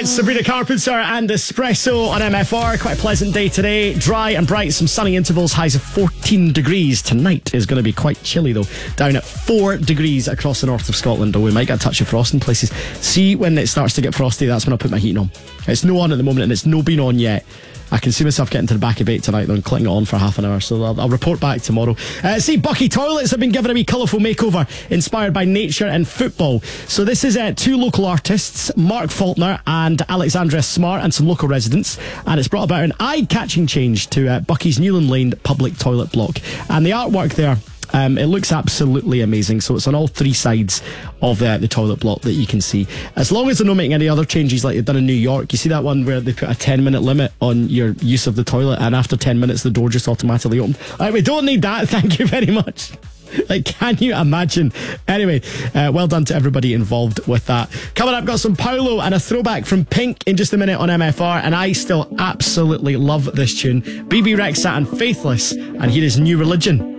Sabrina Carpenter and Espresso on MFR. Quite a pleasant day today. Dry and bright, some sunny intervals, highs of 14 degrees. Tonight is going to be quite chilly though, down at 4 degrees across the north of Scotland. Though we might get a touch of frost in places. See, when it starts to get frosty, that's when I put my heating on. It's no on at the moment and it's no been on yet. I can see myself getting to the back of 8 tonight though and clicking it on for half an hour, so I'll report back tomorrow. See, Bucky Toilets have been given a wee colourful makeover inspired by nature and football. So this is two local artists, Mark Faulkner and Alexandra Smart, and some local residents, and it's brought about an eye-catching change to Bucky's Newland Lane public toilet block. And the artwork there, it looks absolutely amazing. So it's on all 3 sides of the toilet block that you can see. As long as they're not making any other changes like they've done in New York. You see that one where they put a 10-minute limit on your use of the toilet, and after 10 minutes the door just automatically opened. We don't need that, thank you very much. Like, can you imagine? Anyway, well done to everybody involved with that. Coming up, got some Paulo and a throwback from Pink in just a minute on MFR, and I still absolutely love this tune. BB Rexha and Faithless, and here is New Religion.